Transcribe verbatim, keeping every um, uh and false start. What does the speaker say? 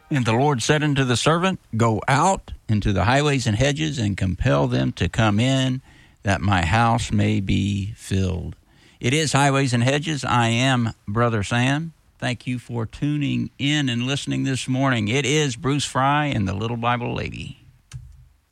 And the Lord said unto the servant, Go out into the highways and hedges and compel them to come in, that my house may be filled. It is Highways and Hedges. I am Brother Sam. Thank you for tuning in and listening this morning. It is Bruce Fry and the Little Bible Lady.